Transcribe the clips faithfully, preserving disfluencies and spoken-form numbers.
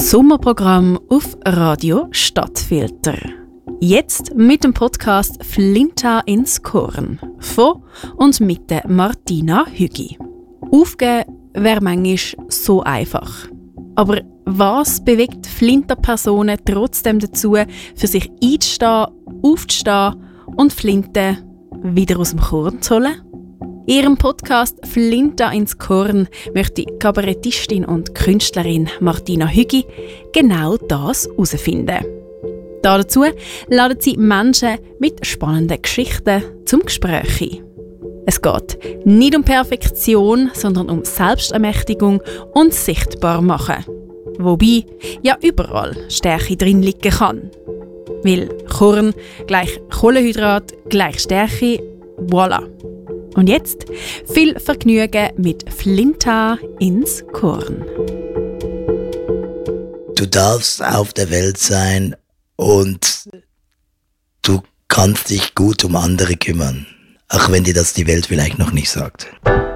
Sommerprogramm auf Radio Stadtfilter. Jetzt mit dem Podcast Flinta ins Korn von und mit der Martina Hügi. Aufgeben wäre manchmal so einfach. Aber was bewegt Flinta-Personen trotzdem dazu, für sich einzustehen, aufzustehen und Flinte wieder aus dem Korn zu holen? In ihrem Podcast «Flinta ins Korn» möchte Kabarettistin und Künstlerin Martina Hügi genau das herausfinden. Dazu laden sie Menschen mit spannenden Geschichten zum Gespräch ein. Es geht nicht um Perfektion, sondern um Selbstermächtigung und Sichtbarmachen. Wobei ja überall Stärke drin liegen kann. Weil Korn gleich Kohlenhydrat gleich Stärke, voilà. Und jetzt viel Vergnügen mit Flinta ins Korn. Du darfst auf der Welt sein und du kannst dich gut um andere kümmern. Auch wenn dir das die Welt vielleicht noch nicht sagt.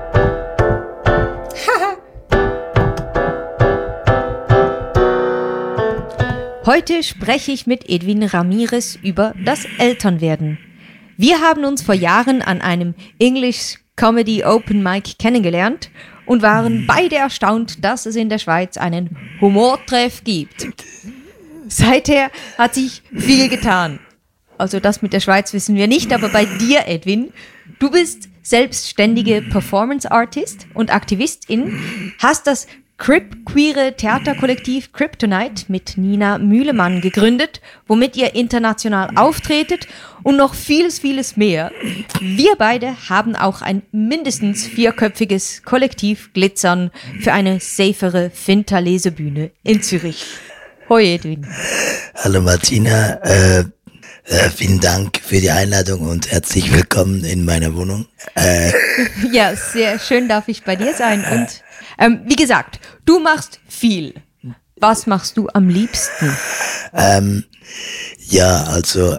Heute spreche ich mit Edwin Ramirez über das Elternwerden. Wir haben uns vor Jahren an einem English Comedy Open Mic kennengelernt und waren beide erstaunt, dass es in der Schweiz einen Humortreff gibt. Seither hat sich viel getan. Also das mit der Schweiz wissen wir nicht, aber bei dir, Edwin, du bist selbstständige Performance Artist und Aktivistin, hast das Crip-queere Theaterkollektiv Kryptonite mit Nina Mühlemann gegründet, womit ihr international auftretet und noch vieles, vieles mehr. Wir beide haben auch ein mindestens vierköpfiges Kollektiv Glitzern für eine safere Finta-Lesebühne in Zürich. Hoi, Edwin. Hallo Martina, äh, äh, vielen Dank für die Einladung und herzlich willkommen in meiner Wohnung. Äh, ja, sehr schön darf ich bei dir sein und Ähm, wie gesagt, du machst viel. Was machst du am liebsten? Ähm, ja, also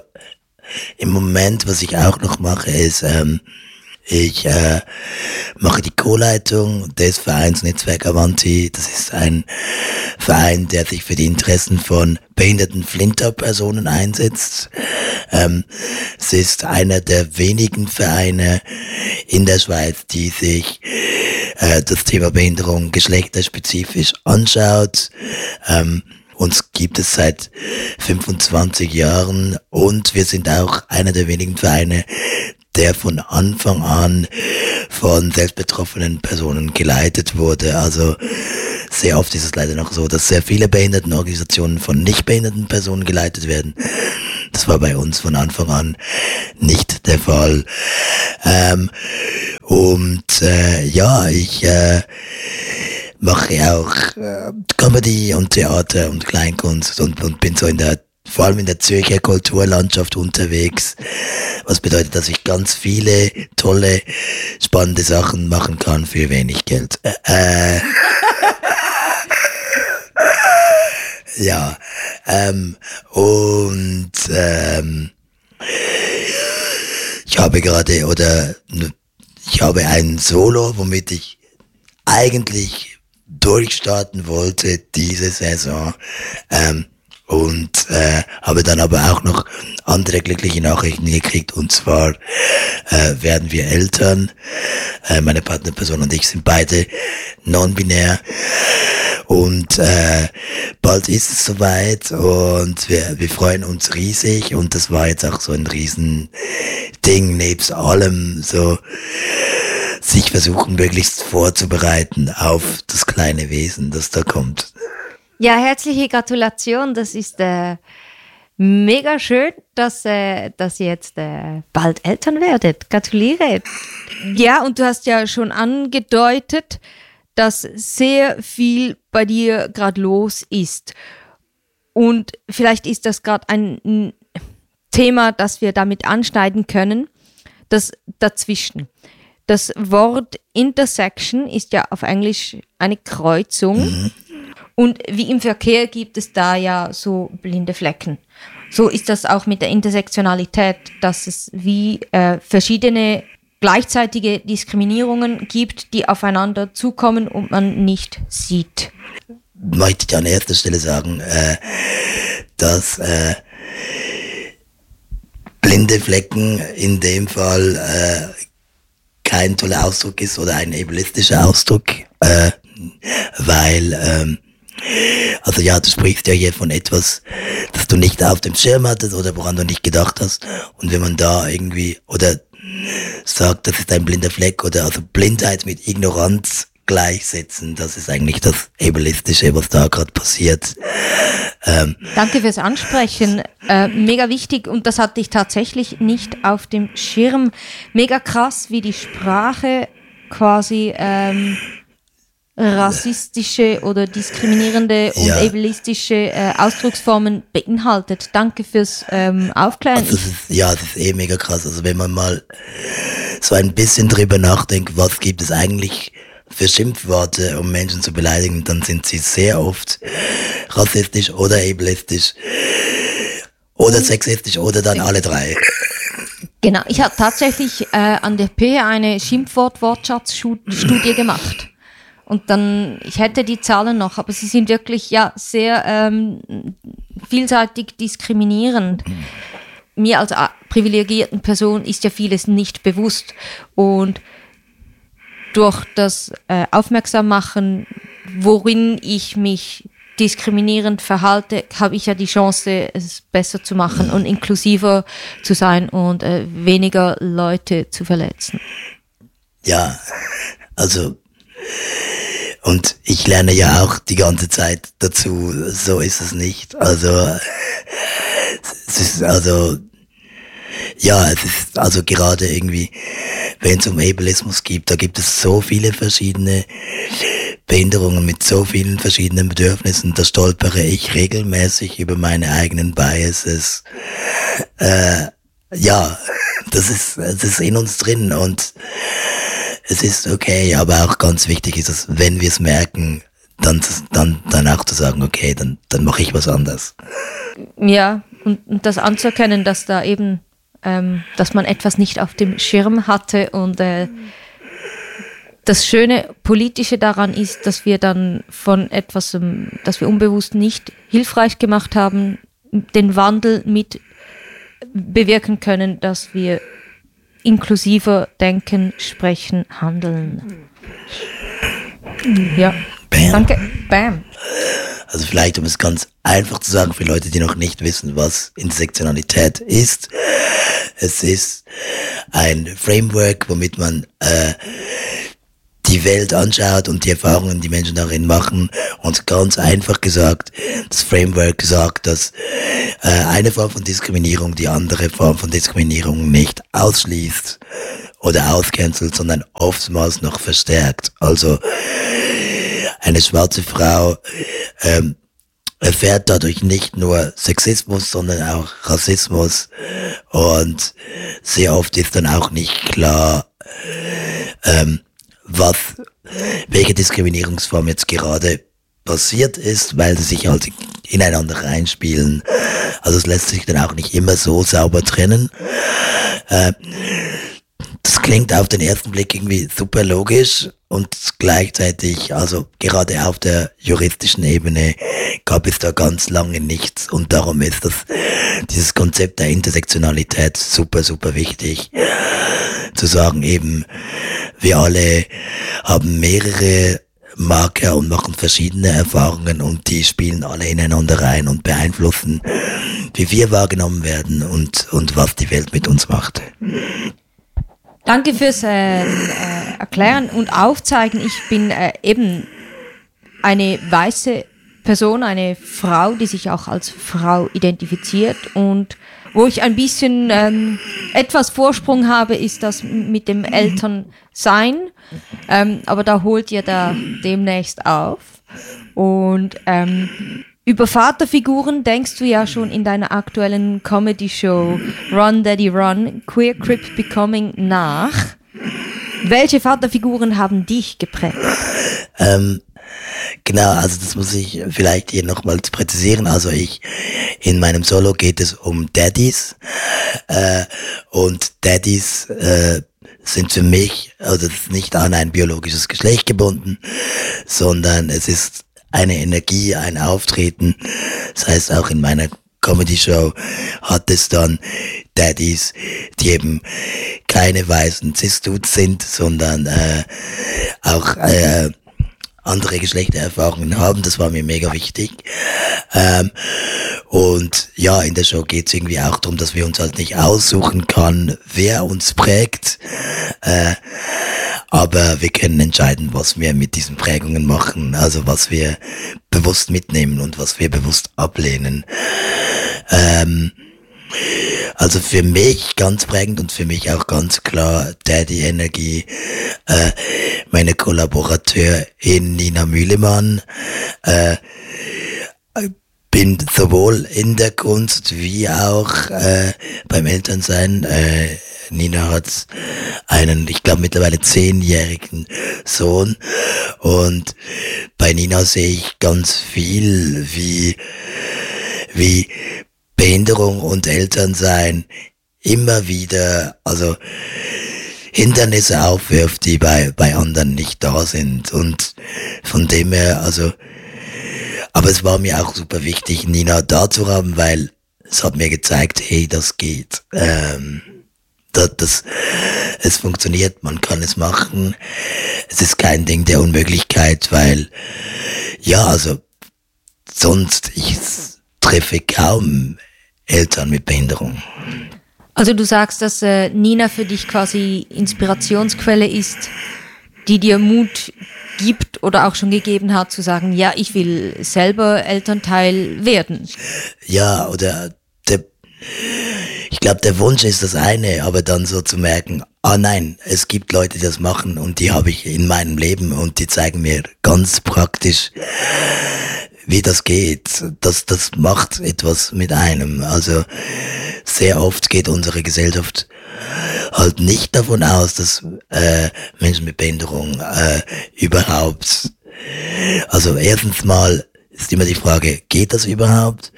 im Moment, was ich auch noch mache, ist, ähm, ich äh, mache die Co-Leitung des Vereins Netzwerk Avanti. Das ist ein Verein, der sich für die Interessen von behinderten Flinta-Personen einsetzt. Ähm, es ist einer der wenigen Vereine in der Schweiz, die sich äh, das Thema Behinderung geschlechterspezifisch anschaut. Ähm, Uns gibt es seit fünfundzwanzig Jahren und wir sind auch einer der wenigen Vereine, der von Anfang an von selbstbetroffenen Personen geleitet wurde. Also sehr oft ist es leider noch so, dass sehr viele Behindertenorganisationen von nicht behinderten Personen geleitet werden. Das war bei uns von Anfang an nicht der Fall. Ähm, und äh, ja, ich äh, mache auch äh, Comedy und Theater und Kleinkunst und, und bin so in der, vor allem in der Zürcher Kulturlandschaft unterwegs, was bedeutet, dass ich ganz viele tolle, spannende Sachen machen kann für wenig Geld. Äh, ja, ähm, und ähm, ich habe gerade, oder ich habe ein Solo, womit ich eigentlich durchstarten wollte diese Saison, ähm, und äh, habe dann aber auch noch andere glückliche Nachrichten gekriegt, und zwar äh, werden wir Eltern. Äh, meine Partnerperson und ich sind beide non-binär und äh, bald ist es soweit und wir, wir freuen uns riesig, und das war jetzt auch so ein riesen Ding, nebst allem so sich versuchen möglichst vorzubereiten auf das kleine Wesen, das da kommt. Ja, herzliche Gratulation. Das ist äh, mega schön, dass, äh, dass ihr jetzt äh, bald Eltern werdet. Gratuliere. Ja, und du hast ja schon angedeutet, dass sehr viel bei dir gerade los ist. Und vielleicht ist das gerade ein Thema, das wir damit anschneiden können, das Dazwischen. Das Wort Intersection ist ja auf Englisch eine Kreuzung. Mhm. Und wie im Verkehr gibt es da ja so blinde Flecken. So ist das auch mit der Intersektionalität, dass es wie äh, verschiedene gleichzeitige Diskriminierungen gibt, die aufeinander zukommen und man nicht sieht. möchte ich an erster Stelle sagen, äh, dass äh, blinde Flecken in dem Fall äh, kein toller Ausdruck ist oder ein ableistischer Ausdruck, äh, weil, ähm, also ja, du sprichst ja hier von etwas, das du nicht auf dem Schirm hattest oder woran du nicht gedacht hast. Und wenn man da irgendwie, oder sagt, das ist ein blinder Fleck, oder also Blindheit mit Ignoranz gleichsetzen, das ist eigentlich das Ableistische, was da gerade passiert. Ähm, Danke fürs Ansprechen. Äh, mega wichtig, und das hatte ich tatsächlich nicht auf dem Schirm. Mega krass, wie die Sprache quasi ähm, rassistische oder diskriminierende und ja. ableistische äh, Ausdrucksformen beinhaltet. Danke fürs ähm, Aufklären. Also das ist, ja, das ist eh mega krass. Also wenn man mal so ein bisschen drüber nachdenkt, was gibt es eigentlich für Schimpfworte, um Menschen zu beleidigen, dann sind sie sehr oft rassistisch oder ableistisch oder sexistisch oder dann alle drei. Genau, ich habe tatsächlich äh, an der P eine Schimpfwort-Wortschatzstudie gemacht. Und dann, ich hätte die Zahlen noch, aber sie sind wirklich ja sehr ähm, vielseitig diskriminierend. Mir als äh, privilegierten Person ist ja vieles nicht bewusst. Und durch das äh, Aufmerksammachen, worin ich mich diskriminierend verhalte, habe ich ja die Chance, es besser zu machen und inklusiver zu sein und äh, weniger Leute zu verletzen. Ja, also, und ich lerne ja auch die ganze Zeit dazu, so ist es nicht. Also, es ist also, ja, es ist also gerade irgendwie, wenn es um Ableismus geht, da gibt es so viele verschiedene Behinderungen mit so vielen verschiedenen Bedürfnissen, da stolpere ich regelmäßig über meine eigenen Biases. Äh, ja, das ist, das ist in uns drin und es ist okay, aber auch ganz wichtig ist es, wenn wir es merken, dann, dann, dann auch zu sagen, okay, dann, dann mache ich was anderes. Ja, und, und das anzuerkennen, dass da eben Ähm, dass man etwas nicht auf dem Schirm hatte und äh, das Schöne Politische daran ist, dass wir dann von etwas, ähm, das wir unbewusst nicht hilfreich gemacht haben, den Wandel mit bewirken können, dass wir inklusiver denken, sprechen, handeln. Ja, Bam. danke. Bam. Also vielleicht, um es ganz einfach zu sagen, für Leute, die noch nicht wissen, was Intersektionalität ist. Es ist ein Framework, womit man äh, die Welt anschaut und die Erfahrungen, die Menschen darin machen. Und ganz einfach gesagt, das Framework sagt, dass äh, eine Form von Diskriminierung die andere Form von Diskriminierung nicht ausschließt oder auscancelt, sondern oftmals noch verstärkt. Also eine schwarze Frau ähm, erfährt dadurch nicht nur Sexismus, sondern auch Rassismus und sehr oft ist dann auch nicht klar, ähm, was, welche Diskriminierungsform jetzt gerade passiert ist, weil sie sich halt ineinander reinspielen. Also es lässt sich dann auch nicht immer so sauber trennen. Äh, das klingt auf den ersten Blick irgendwie super logisch und gleichzeitig, also gerade auf der juristischen Ebene, gab es da ganz lange nichts und darum ist das, dieses Konzept der Intersektionalität super, super wichtig. Zu sagen eben, wir alle haben mehrere Marker und machen verschiedene Erfahrungen und die spielen alle ineinander rein und beeinflussen, wie wir wahrgenommen werden und, und was die Welt mit uns macht. Danke fürs äh, äh, Erklären und Aufzeigen. Ich bin äh, eben eine weiße Person, eine Frau, die sich auch als Frau identifiziert und wo ich ein bisschen ähm, etwas Vorsprung habe, ist das mit dem Elternsein. Ähm, aber da holt ihr da demnächst auf. Und ähm, über Vaterfiguren denkst du ja schon in deiner aktuellen Comedy-Show Run Daddy Run, Queer Crip Becoming nach. Welche Vaterfiguren haben dich geprägt? Ähm, genau, also das muss ich vielleicht hier nochmals präzisieren. Also ich, in meinem Solo geht es um Daddys äh, und Daddys äh, sind für mich, also das ist nicht an ein biologisches Geschlecht gebunden, sondern es ist eine Energie, ein Auftreten. Das heißt, auch in meiner Comedy-Show hat es dann Daddys, die eben keine weißen Cis-Dudes sind, sondern äh, auch äh, andere Geschlechtererfahrungen haben. Das war mir mega wichtig. Ähm, und ja, in der Show geht es irgendwie auch darum, dass wir uns halt nicht aussuchen können, wer uns prägt. Äh, aber wir können entscheiden, was wir mit diesen Prägungen machen. Also was wir bewusst mitnehmen und was wir bewusst ablehnen. Ähm, Also für mich ganz prägend und für mich auch ganz klar Daddy-Energie. Äh, meine Kollaborateurin Nina Mühlemann. Äh, bin sowohl in der Kunst wie auch äh, beim Elternsein. Äh, Nina hat einen, ich glaube mittlerweile zehnjährigen Sohn und bei Nina sehe ich ganz viel, wie wie Behinderung und Elternsein immer wieder, also Hindernisse aufwirft, die bei, bei anderen nicht da sind. Und von dem her, also, aber es war mir auch super wichtig, Nina da zu haben, weil es hat mir gezeigt, hey, das geht. Ähm, das, das, es funktioniert, man kann es machen. Es ist kein Ding der Unmöglichkeit, weil, ja, also, sonst, ich treffe kaum Eltern mit Behinderung. Also du sagst, dass äh, Nina für dich quasi Inspirationsquelle ist, die dir Mut gibt oder auch schon gegeben hat, zu sagen, ja, ich will selber Elternteil werden. Ja, oder der, ich glaube, der Wunsch ist das eine, aber dann so zu merken, ah nein, es gibt Leute, die das machen und die habe ich in meinem Leben und die zeigen mir ganz praktisch, wie das geht. Das, das macht etwas mit einem. Also sehr oft geht unsere Gesellschaft halt nicht davon aus, dass äh, Menschen mit Behinderung äh, überhaupt, also erstens mal ist immer die Frage, geht das überhaupt?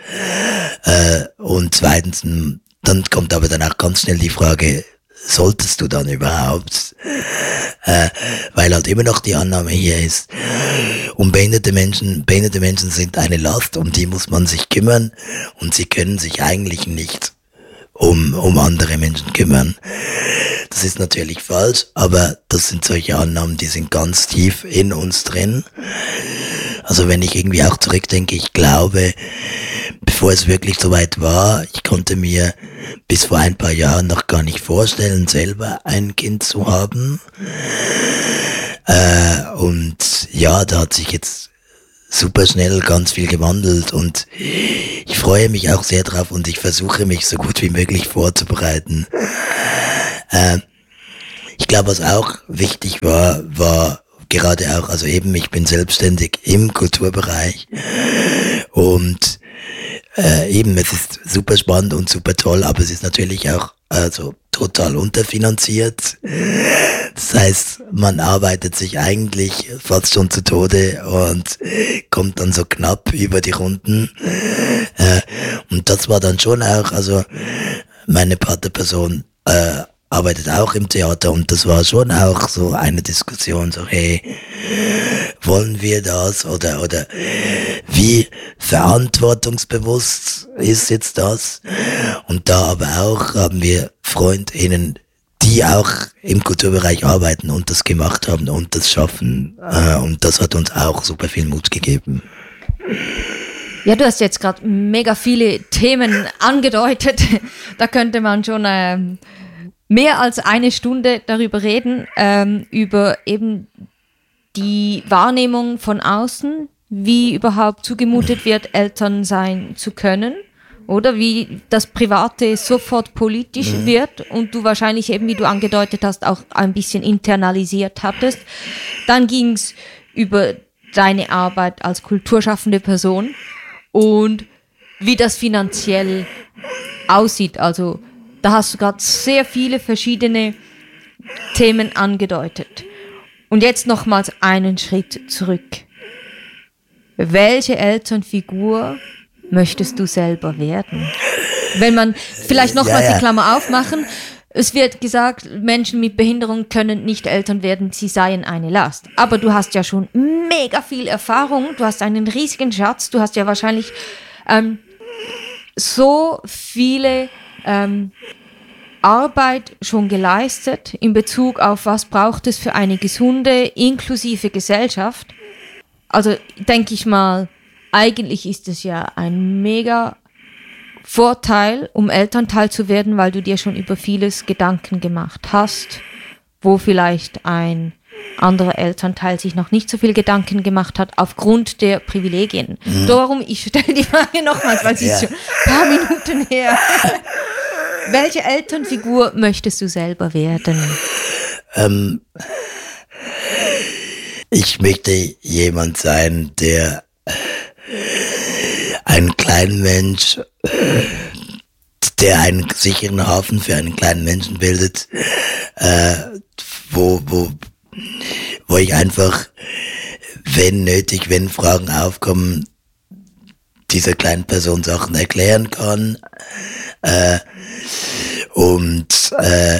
Äh, und zweitens, dann kommt aber dann auch ganz schnell die Frage, solltest du dann überhaupt? Äh, weil halt immer noch die Annahme hier ist, um behinderte Menschen, behinderte Menschen sind eine Last, um die muss man sich kümmern und sie können sich eigentlich nicht um, um andere Menschen kümmern. Das ist natürlich falsch, aber das sind solche Annahmen, die sind ganz tief in uns drin. Also wenn ich irgendwie auch zurückdenke, ich glaube, bevor es wirklich soweit war, ich konnte mir bis vor ein paar Jahren noch gar nicht vorstellen, selber ein Kind zu haben. Äh, und ja, da hat sich jetzt super schnell ganz viel gewandelt und ich freue mich auch sehr drauf und ich versuche mich so gut wie möglich vorzubereiten. Äh, ich glaube, was auch wichtig war, war gerade auch, also eben, ich bin selbstständig im Kulturbereich und äh, eben, es ist super spannend und super toll, aber es ist natürlich auch also total unterfinanziert. Das heißt, man arbeitet sich eigentlich fast schon zu Tode und kommt dann so knapp über die Runden. Äh, und das war dann schon auch, also meine Partnerperson äh, arbeitet auch im Theater und das war schon auch so eine Diskussion, so hey, wollen wir das oder oder wie verantwortungsbewusst ist jetzt das? Und da aber auch haben wir FreundInnen, die auch im Kulturbereich arbeiten und das gemacht haben und das schaffen äh, und das hat uns auch super viel Mut gegeben. Ja, du hast jetzt gerade mega viele Themen angedeutet, da könnte man schon ähm mehr als eine Stunde darüber reden, ähm, über eben die Wahrnehmung von außen, wie überhaupt zugemutet wird, Eltern sein zu können, oder wie das Private sofort politisch mhm. wird und du wahrscheinlich eben, wie du angedeutet hast, auch ein bisschen internalisiert hattest. Dann ging es über deine Arbeit als kulturschaffende Person und wie das finanziell aussieht, also da hast du gerade sehr viele verschiedene Themen angedeutet. Und jetzt nochmals einen Schritt zurück. Welche Elternfigur möchtest du selber werden? Wenn man vielleicht nochmals ja, ja. die Klammer aufmachen, es wird gesagt, Menschen mit Behinderung können nicht Eltern werden, sie seien eine Last. Aber du hast ja schon mega viel Erfahrung, du hast einen riesigen Schatz, du hast ja wahrscheinlich ähm, so viele ähm, Arbeit schon geleistet in Bezug auf, was braucht es für eine gesunde, inklusive Gesellschaft. Also denke ich mal, eigentlich ist es ja ein mega Vorteil, um Elternteil zu werden, weil du dir schon über vieles Gedanken gemacht hast, wo vielleicht ein anderer Elternteil sich noch nicht so viel Gedanken gemacht hat, aufgrund der Privilegien. Mhm. Darum, ich stelle die Frage nochmals, weil sie ja. ist schon ein paar Minuten her. Welche Elternfigur möchtest du selber werden? Ähm, ich möchte jemand sein, der einen kleinen Mensch, der einen sicheren Hafen für einen kleinen Menschen bildet, äh, wo, wo, wo ich einfach, wenn nötig, wenn Fragen aufkommen, dieser kleinen Person Sachen erklären kann. Äh, und äh,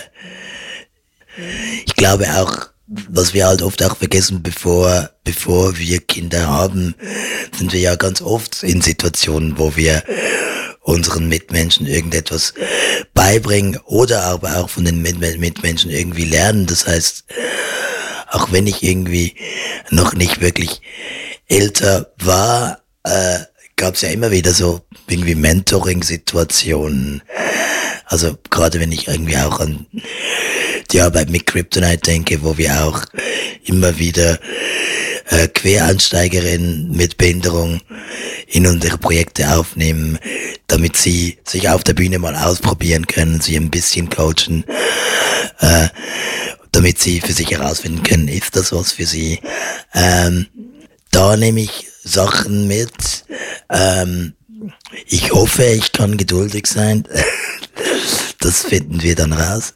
ich glaube auch, was wir halt oft auch vergessen, bevor, bevor wir Kinder haben, sind wir ja ganz oft in Situationen, wo wir unseren Mitmenschen irgendetwas beibringen oder aber auch von den Mitmenschen irgendwie lernen. Das heißt, auch wenn ich irgendwie noch nicht wirklich älter war, äh, gab es ja immer wieder so irgendwie Mentoring-Situationen. Also gerade wenn ich irgendwie auch an die Arbeit mit Kryptonite denke, wo wir auch immer wieder äh, Quereinsteigerinnen mit Behinderung in unsere Projekte aufnehmen, damit sie sich auf der Bühne mal ausprobieren können, sie ein bisschen coachen, äh, damit sie für sich herausfinden können, ist das was für sie. Ähm, da nehme ich Sachen mit. Ähm, ich hoffe, ich kann geduldig sein. Das finden wir dann raus.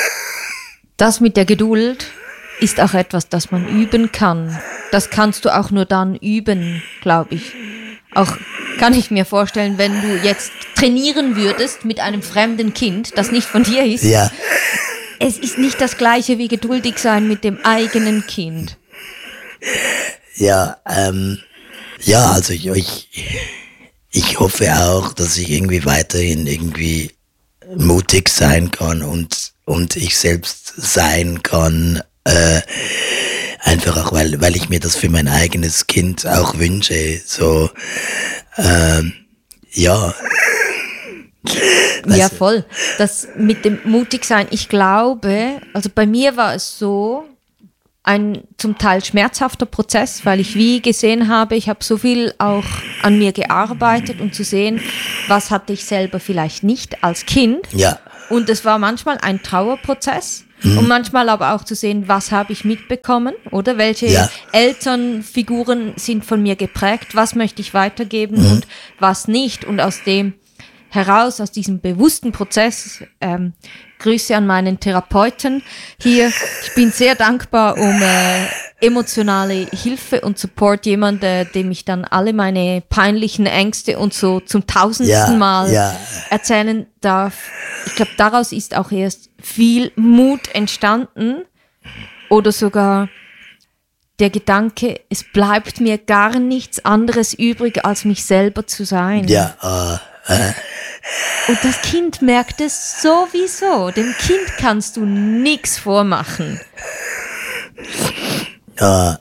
Das mit der Geduld ist auch etwas, das man üben kann. Das kannst du auch nur dann üben, glaube ich. Auch kann ich mir vorstellen, wenn du jetzt trainieren würdest mit einem fremden Kind, das nicht von dir ist. Ja. Es ist nicht das Gleiche wie geduldig sein mit dem eigenen Kind. Ja, ähm, ja, also ich, ich, ich hoffe auch, dass ich irgendwie weiterhin irgendwie mutig sein kann und, und ich selbst sein kann, äh, einfach auch, weil, weil ich mir das für mein eigenes Kind auch wünsche, so, ähm, ja. Ja, voll. Das mit dem Mutigsein, ich glaube, also bei mir war es so, ein zum Teil schmerzhafter Prozess, weil ich wie gesehen habe, ich habe so viel auch an mir gearbeitet und zu sehen, was hatte ich selber vielleicht nicht als Kind. Ja. Und es war manchmal ein Trauerprozess mhm. und manchmal aber auch zu sehen, was habe ich mitbekommen, oder welche ja. Elternfiguren sind von mir geprägt, was möchte ich weitergeben mhm. und was nicht. Und aus dem heraus, aus diesem bewussten Prozess, ähm, Grüße an meinen Therapeuten hier. Ich bin sehr dankbar um äh, emotionale Hilfe und Support. Jemand, äh, dem ich dann alle meine peinlichen Ängste und so zum tausendsten ja, Mal ja. erzählen darf. Ich glaube, daraus ist auch erst viel Mut entstanden oder sogar der Gedanke, es bleibt mir gar nichts anderes übrig, als mich selber zu sein. Ja, äh, äh. Und das Kind merkt es sowieso. Dem Kind kannst du nichts vormachen. Ja.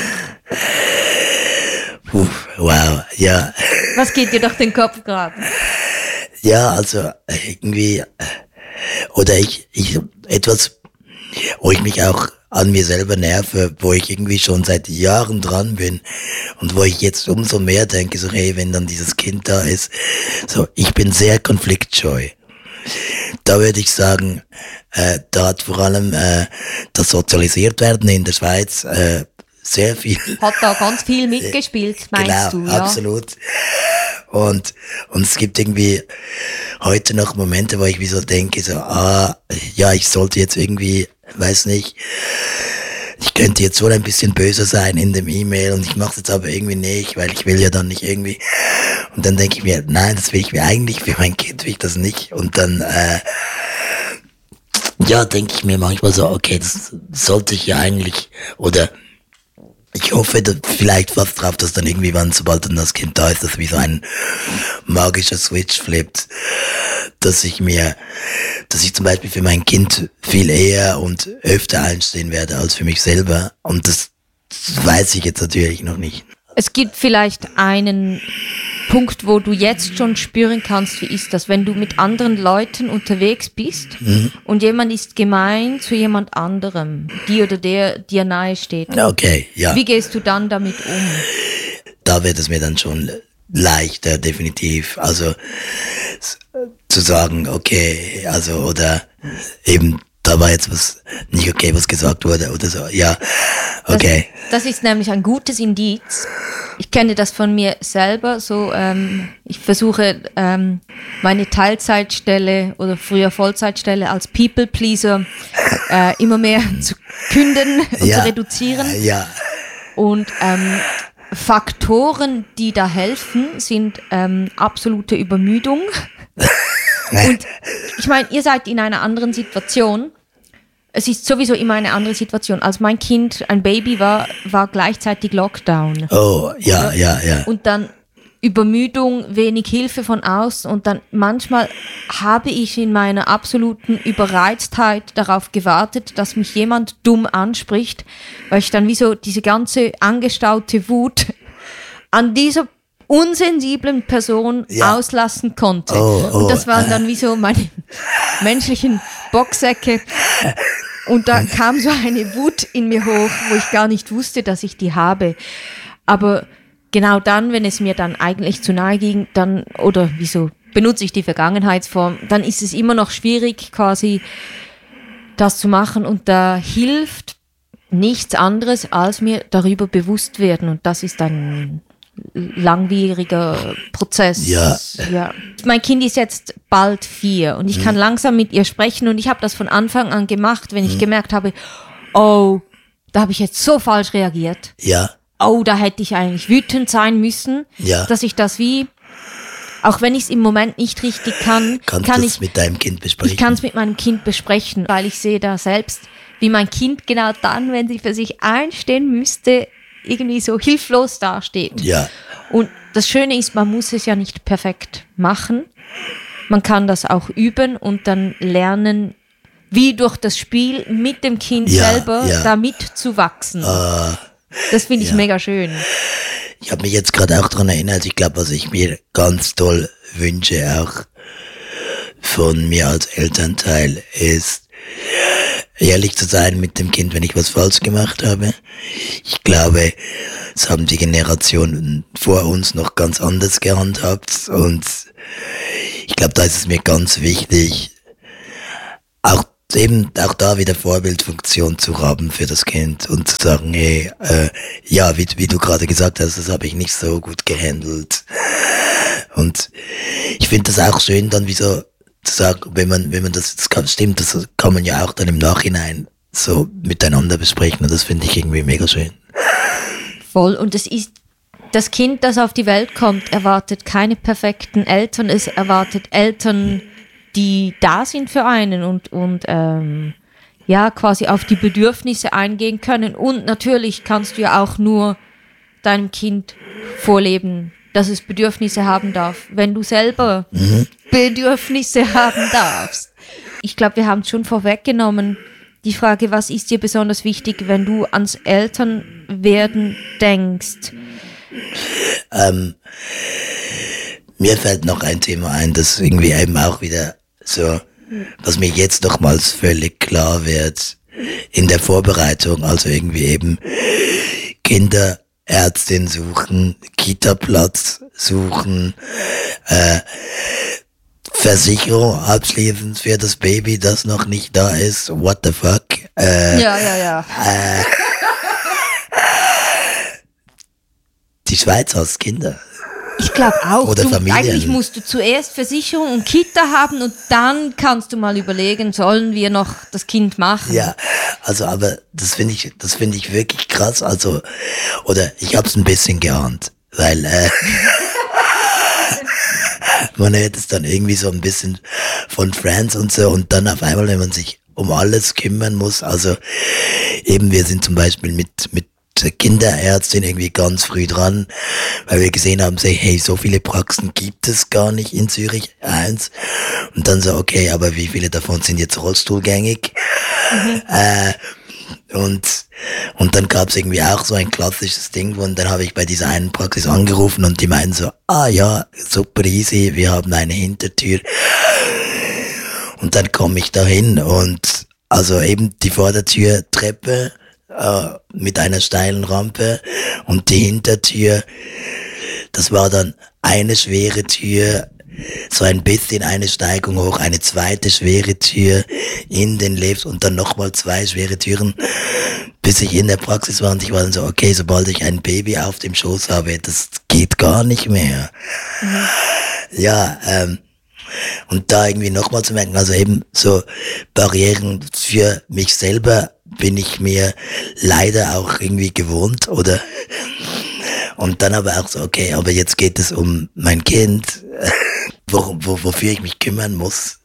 Puh, wow, ja. Was geht dir durch den Kopf gerade? Ja, also irgendwie, oder ich, ich, etwas, wo ich mich auch an mir selber nerve, wo ich irgendwie schon seit Jahren dran bin und wo ich jetzt umso mehr denke, so hey, wenn dann dieses Kind da ist, so, ich bin sehr konfliktscheu. Da würde ich sagen, äh, da hat vor allem äh, das Sozialisiertwerden in der Schweiz äh, sehr viel... Hat da ganz viel mitgespielt, meinst genau, du? Ja, absolut. Und, und es gibt irgendwie heute noch Momente, wo ich wie so denke, so, ah, ja, ich sollte jetzt irgendwie, weiß nicht, ich könnte jetzt wohl ein bisschen böser sein in dem E-Mail und ich mache es jetzt aber irgendwie nicht, weil ich will ja dann nicht irgendwie. Und dann denke ich mir, nein, das will ich mir eigentlich, für mein Kind will ich das nicht. Und dann, äh, ja, denke ich mir manchmal so, okay, das sollte ich ja eigentlich, oder ich hoffe dass vielleicht fast drauf, dass dann irgendwie, wann, sobald dann das Kind da ist, dass wie so ein magischer Switch flippt, dass ich mir, dass ich zum Beispiel für mein Kind viel eher und öfter einstehen werde als für mich selber. Und das weiß ich jetzt natürlich noch nicht. Es gibt vielleicht einen Punkt, wo du jetzt schon spüren kannst, wie ist das, wenn du mit anderen Leuten unterwegs bist mhm. und jemand ist gemein zu jemand anderem, die oder der dir nahe steht. Okay, ja. Wie gehst du dann damit um? Da wird es mir dann schon leichter, definitiv. Also zu sagen, okay, also oder eben da war jetzt was nicht okay, was gesagt wurde oder so. Ja, okay. Das, das ist nämlich ein gutes Indiz. Ich kenne das von mir selber. So, ähm, ich versuche ähm, meine Teilzeitstelle oder früher Vollzeitstelle als People Pleaser äh, immer mehr zu künden und ja, zu reduzieren. Ja. Und ähm, Faktoren, die da helfen, sind ähm, absolute Übermüdung. Und ich meine, ihr seid in einer anderen Situation. Es ist sowieso immer eine andere Situation. Als mein Kind ein Baby war, war gleichzeitig Lockdown. Oh, ja, ja, ja. Und dann Übermüdung, wenig Hilfe von außen. Und dann manchmal habe ich in meiner absoluten Überreiztheit darauf gewartet, dass mich jemand dumm anspricht, weil ich dann wie so diese ganze angestaute Wut an dieser unsensiblen Person ja. auslassen konnte. Oh, oh, und das waren dann wie so meine menschlichen Boxsäcke. Und da kam so eine Wut in mir hoch, wo ich gar nicht wusste, dass ich die habe. Aber genau dann, wenn es mir dann eigentlich zu nahe ging, dann, oder wieso benutze ich die Vergangenheitsform, dann ist es immer noch schwierig, quasi das zu machen. Und da hilft nichts anderes, als mir darüber bewusst werden. Und das ist ein langwieriger Prozess. Ja. ja. Mein Kind ist jetzt bald vier und ich mhm. kann langsam mit ihr sprechen und ich habe das von Anfang an gemacht, wenn ich mhm. gemerkt habe, oh, da habe ich jetzt so falsch reagiert. Ja. Oh, da hätte ich eigentlich wütend sein müssen, ja. dass ich das wie, auch wenn ich es im Moment nicht richtig kann, Kannst kann ich ich mit deinem Kind besprechen. Ich kann es mit meinem Kind besprechen, weil ich sehe da selbst, wie mein Kind genau dann, wenn sie für sich einstehen müsste, irgendwie so hilflos dasteht. Ja. Und das Schöne ist, man muss es ja nicht perfekt machen. Man kann das auch üben und dann lernen, wie durch das Spiel mit dem Kind ja, selber ja. damit zu wachsen. Uh, das finde ich ja. mega schön. Ich habe mich jetzt gerade auch daran erinnert, ich glaube, was ich mir ganz toll wünsche, auch von mir als Elternteil, ist, ehrlich zu sein mit dem Kind, wenn ich was falsch gemacht habe. Ich glaube, das haben die Generationen vor uns noch ganz anders gehandhabt und ich glaube, da ist es mir ganz wichtig, auch eben auch da wieder Vorbildfunktion zu haben für das Kind und zu sagen, hey, äh, ja, wie, wie du gerade gesagt hast, das habe ich nicht so gut gehandelt. Und ich finde das auch schön, dann wie so zu sagen, wenn man, wenn man das, das kann, stimmt, das kann man ja auch dann im Nachhinein so miteinander besprechen und das finde ich irgendwie mega schön. Voll, und es ist, das Kind, das auf die Welt kommt, erwartet keine perfekten Eltern, es erwartet Eltern, die da sind für einen und, und ähm, ja, quasi auf die Bedürfnisse eingehen können. Und natürlich kannst du ja auch nur deinem Kind vorleben, dass es Bedürfnisse haben darf, wenn du selber mhm. Bedürfnisse haben darfst. Ich glaube, wir haben es schon vorweggenommen, die Frage, was ist dir besonders wichtig, wenn du ans Elternwerden denkst? Ähm, mir fällt noch ein Thema ein, das irgendwie eben auch wieder so, was mir jetzt nochmals völlig klar wird in der Vorbereitung, also irgendwie eben Kinderärztin suchen, Kita-Platz suchen, äh, Versicherung abschließen für das Baby, das noch nicht da ist. What the fuck? Äh, ja, ja, ja. Äh, die Schweiz hasst Kinder. Ich glaube auch. Oder du, Familien. Eigentlich musst du zuerst Versicherung und Kita haben und dann kannst du mal überlegen, sollen wir noch das Kind machen? Ja, also aber das finde ich, das finde ich wirklich krass. Also oder ich habe es ein bisschen geahnt, weil äh, man hört es dann irgendwie so ein bisschen von Friends und so und dann auf einmal, wenn man sich um alles kümmern muss. Also eben, wir sind zum Beispiel mit, mit der Kinderärztin irgendwie ganz früh dran, weil wir gesehen haben, so, hey, so viele Praxen gibt es gar nicht in Zürich, eins. Und dann so, okay, aber wie viele davon sind jetzt rollstuhlgängig? Mhm. Äh, Und, und dann gab's irgendwie auch so ein klassisches Ding, und dann habe ich bei dieser einen Praxis angerufen und die meinen so, ah ja, super easy, wir haben eine Hintertür. Und dann komme ich da hin und also eben die Vordertür Treppe äh, mit einer steilen Rampe und die Hintertür, das war dann eine schwere Tür, so ein bisschen eine Steigung hoch, eine zweite schwere Tür in den Lift und dann nochmal zwei schwere Türen, bis ich in der Praxis war und ich war dann so, okay, sobald ich ein Baby auf dem Schoß habe, das geht gar nicht mehr. Mhm. Ja, ähm, und da irgendwie nochmal zu merken, also eben so Barrieren für mich selber bin ich mir leider auch irgendwie gewohnt, oder? Und dann aber auch so, okay, aber jetzt geht es um mein Kind, wo, wo, wofür ich mich kümmern muss.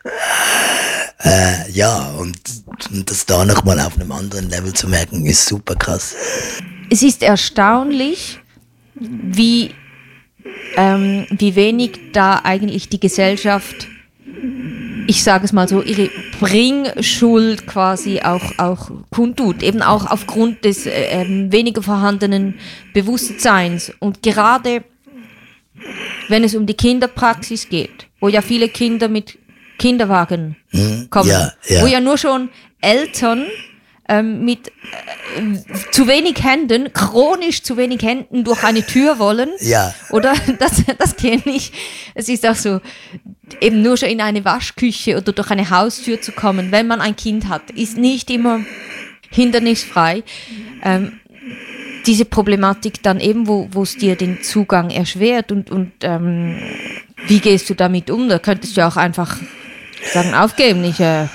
Äh, ja, und, und das da nochmal auf einem anderen Level zu merken, ist super krass. Es ist erstaunlich, wie, ähm, wie wenig da eigentlich die Gesellschaft, ich sage es mal so, ihre Bringschuld quasi auch, auch kundtut, eben auch aufgrund des äh, weniger vorhandenen Bewusstseins. Und gerade wenn es um die Kinderpraxis geht, wo ja viele Kinder mit Kinderwagen hm, kommen, ja, ja. wo ja nur schon Eltern ähm, mit äh, zu wenig Händen, chronisch zu wenig Händen durch eine Tür wollen. Ja. Oder? Das, das kenne ich. Es ist auch so, eben nur schon in eine Waschküche oder durch eine Haustür zu kommen, wenn man ein Kind hat, ist nicht immer hindernisfrei. Ähm, diese Problematik dann eben, wo wo es dir den Zugang erschwert und, und ähm, wie gehst du damit um? Da könntest du auch einfach sagen, aufgeben. Ich, äh,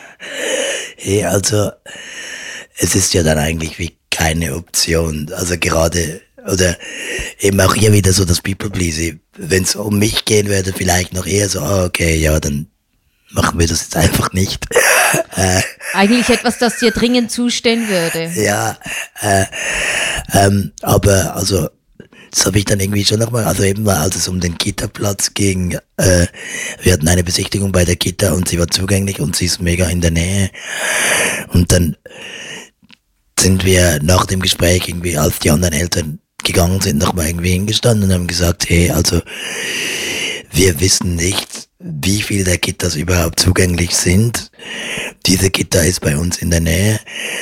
hey, also es ist ja dann eigentlich wie keine Option. Also gerade, oder eben auch hier wieder so das People-Pleasing. Wenn es um mich gehen würde, vielleicht noch eher so, ah, okay, ja, dann machen wir das jetzt einfach nicht. äh, Eigentlich etwas, das dir dringend zustehen würde. Ja, äh, ähm, aber also das habe ich dann irgendwie schon nochmal, also eben mal, als es um den Kita-Platz ging, äh, wir hatten eine Besichtigung bei der Kita und sie war zugänglich und sie ist mega in der Nähe. Und dann sind wir nach dem Gespräch irgendwie, als die anderen Eltern gegangen sind, nochmal irgendwie hingestanden und haben gesagt, hey, also wir wissen nicht, wie viele der Kitas überhaupt zugänglich sind. Diese Kita ist bei uns in der Nähe.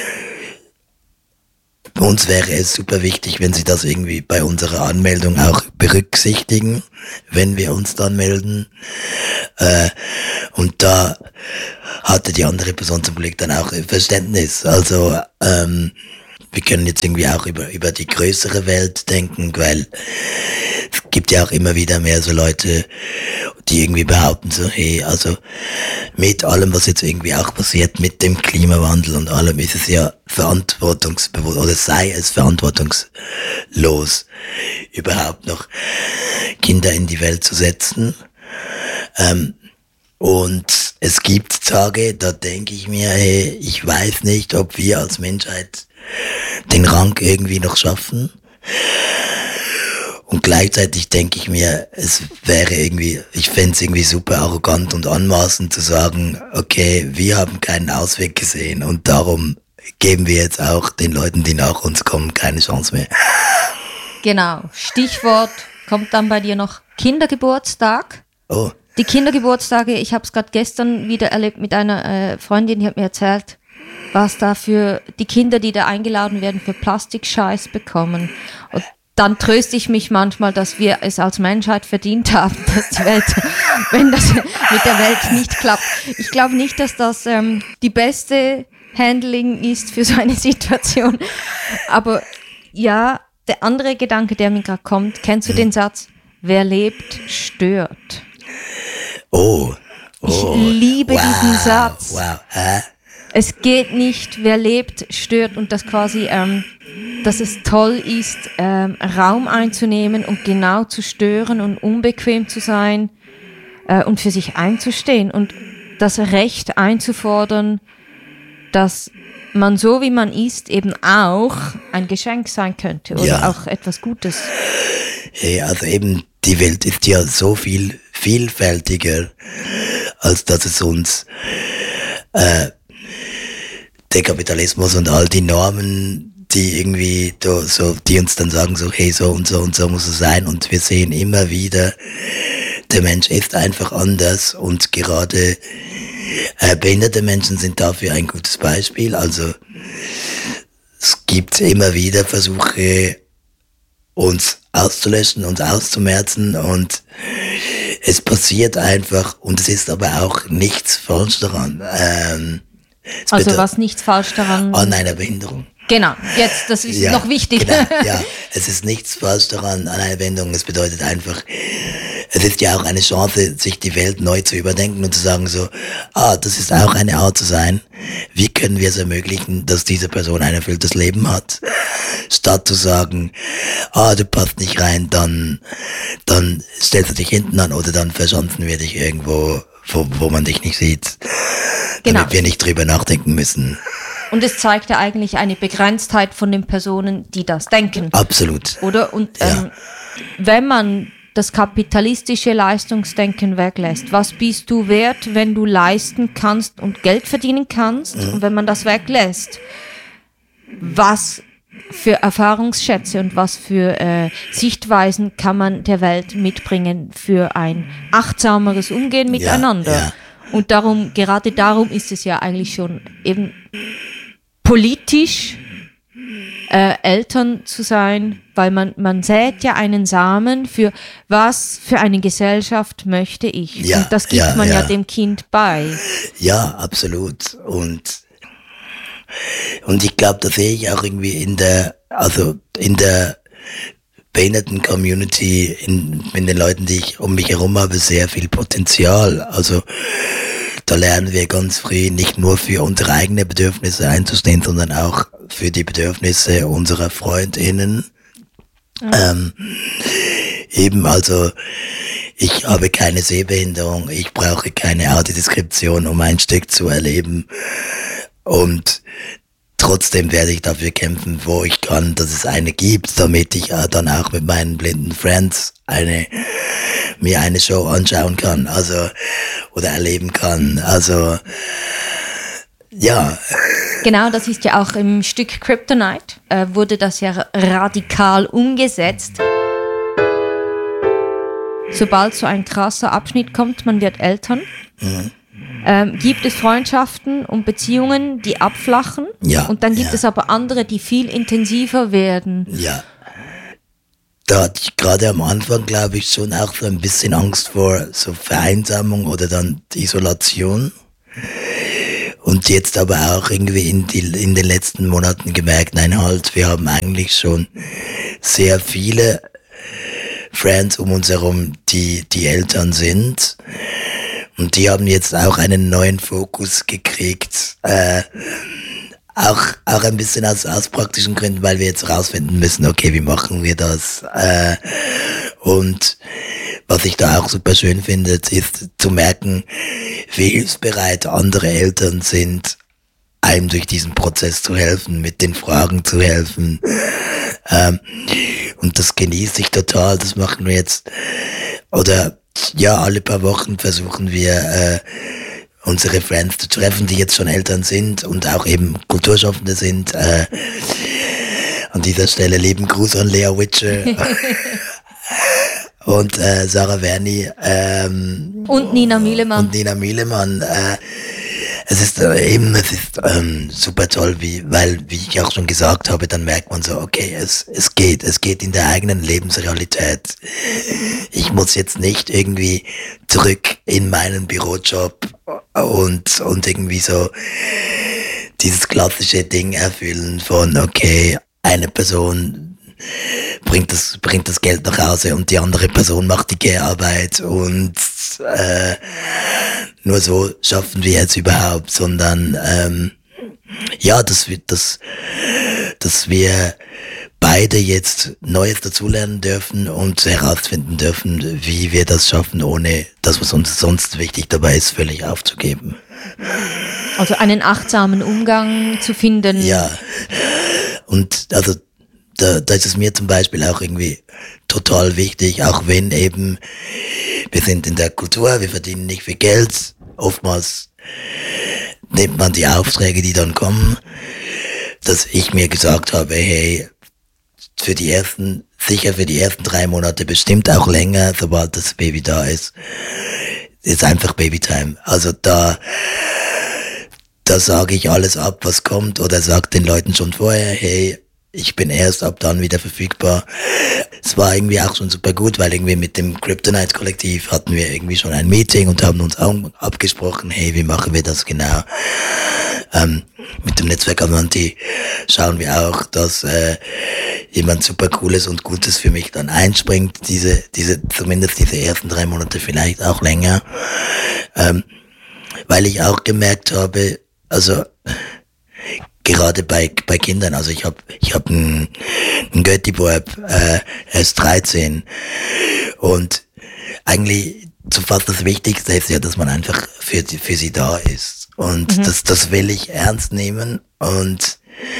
Uns wäre es super wichtig, wenn Sie das irgendwie bei unserer Anmeldung auch berücksichtigen, wenn wir uns dann melden. Äh, und da hatte die andere Person zum Glück dann auch Verständnis. Also ähm, wir können jetzt irgendwie auch über über die größere Welt denken, weil es gibt ja auch immer wieder mehr so Leute, die irgendwie behaupten so, hey, also mit allem, was jetzt irgendwie auch passiert, mit dem Klimawandel und allem, ist es ja verantwortungsbewusst, oder sei es verantwortungslos, überhaupt noch Kinder in die Welt zu setzen. Ähm, und es gibt Tage, da denke ich mir, hey, ich weiß nicht, ob wir als Menschheit den Rang irgendwie noch schaffen. Und gleichzeitig denke ich mir, es wäre irgendwie, ich fände es irgendwie super arrogant und anmaßend zu sagen, okay, wir haben keinen Ausweg gesehen und darum geben wir jetzt auch den Leuten, die nach uns kommen, keine Chance mehr. Genau, Stichwort kommt dann bei dir noch Kindergeburtstag. Oh. Die Kindergeburtstage, ich habe es gerade gestern wieder erlebt mit einer äh, Freundin, die hat mir erzählt, was da für die Kinder, die da eingeladen werden, für Plastikscheiß bekommen. Und dann tröste ich mich manchmal, dass wir es als Menschheit verdient haben, dass die Welt, wenn das mit der Welt nicht klappt. Ich glaube nicht, dass das ähm, die beste Handling ist für so eine Situation. Aber ja, der andere Gedanke, der mir gerade kommt, kennst du den Satz, wer lebt, stört? Oh, oh. Ich liebe wow, diesen Satz. Wow, hä? Es geht nicht, wer lebt, stört und das quasi, ähm, dass es toll ist, ähm, Raum einzunehmen und genau zu stören und unbequem zu sein äh, und für sich einzustehen und das Recht einzufordern, dass man so, wie man ist, eben auch ein Geschenk sein könnte oder Ja. auch etwas Gutes. Ja, also eben, die Welt ist ja so viel vielfältiger, als dass es uns äh, der Kapitalismus und all die Normen, die irgendwie da so, die uns dann sagen so, hey, so und so und so muss es sein, und wir sehen immer wieder, der Mensch ist einfach anders, und gerade äh, behinderte Menschen sind dafür ein gutes Beispiel. Also es gibt immer wieder Versuche, uns auszulöschen, uns auszumerzen, und es passiert einfach, und es ist aber auch nichts falsch daran. Ähm, es Also bedeu- was nichts falsch daran. An einer Behinderung. Genau, jetzt, das ist Ja, noch wichtig. Genau, ja, es ist nichts falsch daran an einer Behinderung. Es bedeutet einfach, es ist ja auch eine Chance, sich die Welt neu zu überdenken und zu sagen so, ah, das ist auch eine Art zu sein. Wie können wir es ermöglichen, dass diese Person ein erfülltes Leben hat? Statt zu sagen, ah, du passt nicht rein, dann, dann stellst du dich hinten an, oder dann verschanzen wir dich irgendwo, wo, wo man dich nicht sieht. Genau. Damit wir nicht drüber nachdenken müssen. Und es zeigt ja eigentlich eine Begrenztheit von den Personen, die das denken. Absolut. Oder? Und Ja. ähm, wenn man das kapitalistische Leistungsdenken weglässt, was bist du wert, wenn du leisten kannst und Geld verdienen kannst? Mhm. Und wenn man das weglässt, was für Erfahrungsschätze und was für äh, Sichtweisen kann man der Welt mitbringen für ein achtsameres Umgehen miteinander? ja. Und darum, gerade darum ist es ja eigentlich schon eben politisch äh, Eltern zu sein, weil man, man sät ja einen Samen für was für eine Gesellschaft möchte ich. Ja, und das gibt ja, man ja. ja. dem Kind bei. Ja, absolut. Und, und ich glaube, da sehe ich auch irgendwie in der, also in der behinderten Community, in, in den Leuten, die ich um mich herum habe, sehr viel Potenzial. Also da lernen wir ganz früh nicht nur für unsere eigenen Bedürfnisse einzustehen, sondern auch für die Bedürfnisse unserer FreundInnen. Ähm, eben, also ich habe keine Sehbehinderung, ich brauche keine Audiodeskription, um ein Stück zu erleben, und trotzdem werde ich dafür kämpfen, wo ich kann, dass es eine gibt, damit ich äh, dann auch mit meinen blinden Friends eine, mir eine Show anschauen kann, also, oder erleben kann, also, ja. Genau, das ist ja auch im Stück Kryptonite, äh, wurde das ja radikal umgesetzt. Sobald so ein krasser Abschnitt kommt, man wird Eltern, Mhm. ähm, gibt es Freundschaften und Beziehungen, die abflachen. Ja, und dann gibt ja. es aber andere, die viel intensiver werden. Ja. Da hatte ich gerade am Anfang, glaube ich, schon auch so ein bisschen Angst vor so Vereinsamung oder dann Isolation. Und jetzt aber auch irgendwie in, die, in den letzten Monaten gemerkt, nein halt, wir haben eigentlich schon sehr viele Friends um uns herum, die, die Eltern sind. Und die haben jetzt auch einen neuen Fokus gekriegt, äh, auch, auch ein bisschen aus, aus praktischen Gründen, weil wir jetzt rausfinden müssen, okay, wie machen wir das? Äh, und was ich da auch super schön finde, ist zu merken, wie hilfsbereit andere Eltern sind, einem durch diesen Prozess zu helfen, mit den Fragen zu helfen. Ähm, und das genieße ich total, das machen wir jetzt, oder ja, alle paar Wochen versuchen wir, äh, unsere Friends zu treffen, die jetzt schon Eltern sind und auch eben Kulturschaffende sind. Äh, an dieser Stelle lieben Gruß an Lea Witscher und äh, Sarah Werni ähm, Und Nina Mühlemann. und Nina Mühlemann. Äh, es ist äh, eben, es ist ähm, super toll, wie, weil, wie ich auch schon gesagt habe, dann merkt man so, okay, es, es geht, es geht in der eigenen Lebensrealität. Ich muss jetzt nicht irgendwie zurück in meinen Bürojob und, und irgendwie so dieses klassische Ding erfüllen von, okay, eine Person bringt das, bringt das Geld nach Hause und die andere Person macht die Care-Arbeit und äh, nur so schaffen wir es überhaupt, sondern ähm, ja, dass wir, dass, dass wir beide jetzt Neues dazulernen dürfen und herausfinden dürfen, wie wir das schaffen, ohne das, was uns sonst wichtig dabei ist, völlig aufzugeben. Also einen achtsamen Umgang zu finden. Ja, und also da, da ist es mir zum Beispiel auch irgendwie total wichtig, auch wenn eben wir sind in der Kultur, wir verdienen nicht viel Geld, oftmals nimmt man die Aufträge, die dann kommen, dass ich mir gesagt habe, hey, für die ersten, sicher für die ersten drei Monate, bestimmt auch länger, sobald das Baby da ist, ist einfach Babytime. Also da, da sage ich alles ab, was kommt, oder sage den Leuten schon vorher, hey, ich bin erst ab dann wieder verfügbar. Es war irgendwie auch schon super gut, weil irgendwie mit dem Kryptonite-Kollektiv hatten wir irgendwie schon ein Meeting und haben uns auch abgesprochen, hey, wie machen wir das genau? Ähm, mit dem Netzwerk Avanti schauen wir auch, dass äh, jemand super Cooles und Gutes für mich dann einspringt, diese, diese, zumindest diese ersten drei Monate, vielleicht auch länger. Ähm, weil ich auch gemerkt habe, also gerade bei bei Kindern, also ich habe ich hab einen, einen Götti-Bub, äh, er ist dreizehn und eigentlich so fast das Wichtigste ist ja, dass man einfach für für sie da ist und mhm. das das will ich ernst nehmen und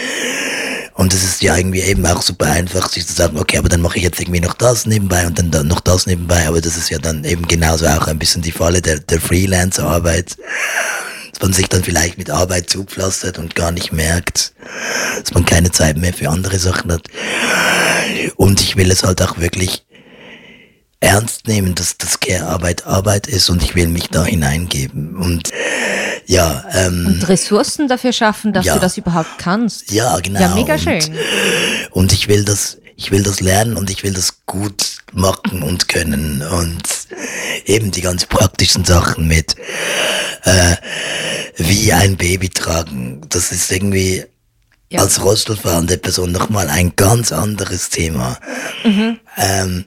und es ist ja irgendwie eben auch super einfach, sich zu sagen, okay, aber dann mache ich jetzt irgendwie noch das nebenbei und dann, dann noch das nebenbei, aber das ist ja dann eben genauso auch ein bisschen die Falle der der Freelancer-Arbeit. Dass man sich dann vielleicht mit Arbeit zupflastert und gar nicht merkt, dass man keine Zeit mehr für andere Sachen hat. Und ich will es halt auch wirklich ernst nehmen, dass das Care-Arbeit Arbeit ist und ich will mich da hineingeben. Und ja, ähm, und Ressourcen dafür schaffen, dass ja, du das überhaupt kannst. Ja, genau. Ja, mega und, schön. Und ich will das, ich will das lernen und ich will das gut machen und können und eben die ganz praktischen Sachen mit äh, wie ein Baby tragen. Das ist irgendwie ja. als Rollstuhlfahrende Person nochmal ein ganz anderes Thema. Mhm. Ähm,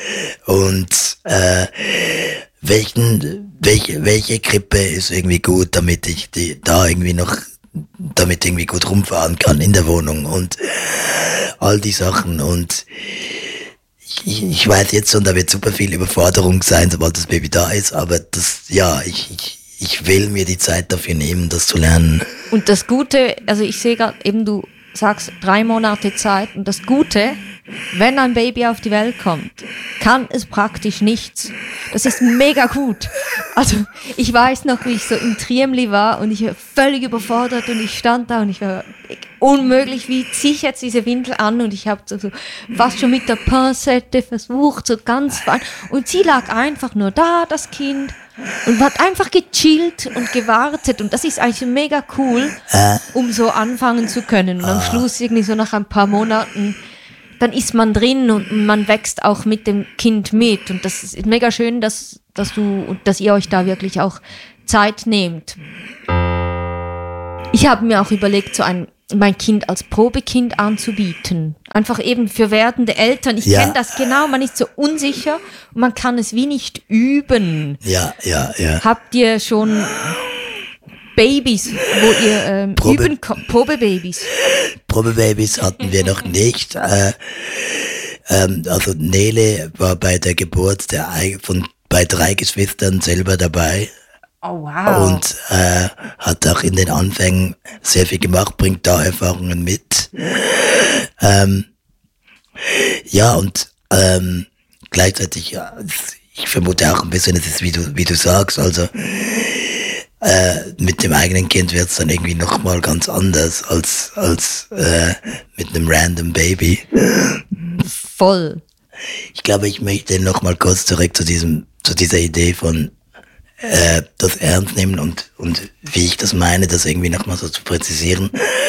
und äh, welchen, welche, welche Krippe ist irgendwie gut, damit ich die da irgendwie noch, damit irgendwie gut rumfahren kann in der Wohnung und all die Sachen und ich, ich weiß jetzt schon, da wird super viel Überforderung sein, sobald das Baby da ist, aber das, ja, ich, ich, ich will mir die Zeit dafür nehmen, das zu lernen. Und das Gute, also ich sehe gerade eben, du sagst drei Monate Zeit und das Gute, wenn ein Baby auf die Welt kommt, kann es praktisch nichts. Das ist mega gut. Also ich weiß noch, wie ich so im Triemli war und ich war völlig überfordert und ich stand da und ich war unmöglich, wie ziehe ich jetzt diese Windel an und ich habe so, so fast schon mit der Pincette versucht, so ganz fein und sie lag einfach nur da, das Kind, und hat einfach gechillt und gewartet und das ist eigentlich mega cool, um so anfangen zu können und am Schluss irgendwie so nach ein paar Monaten dann ist man drin und man wächst auch mit dem Kind mit und das ist mega schön, dass, dass du und dass ihr euch da wirklich auch Zeit nehmt. Ich habe mir auch überlegt, so ein mein Kind als Probekind anzubieten. Einfach eben für werdende Eltern. Ich ja. kenne das genau, man ist so unsicher und man kann es wie nicht üben. Ja, ja, ja. Habt ihr schon Babys, wo ihr ähm, Probe, üben könnt? Probebabys? Probebabys hatten wir noch nicht. Äh, ähm, also Nele war bei der Geburt der von bei drei Geschwistern selber dabei. Oh, wow. Und äh, hat auch in den Anfängen sehr viel gemacht, bringt da Erfahrungen mit. Ähm, ja, und ähm, gleichzeitig, ja, ich vermute auch ein bisschen, es ist wie du, wie du sagst, also äh, mit dem eigenen Kind wird es dann irgendwie nochmal ganz anders als, als äh, mit einem random Baby. Voll. Ich glaube, ich möchte nochmal kurz zurück zu diesem, zu dieser Idee von Äh, das ernst nehmen und, und wie ich das meine, das irgendwie nochmal so zu präzisieren.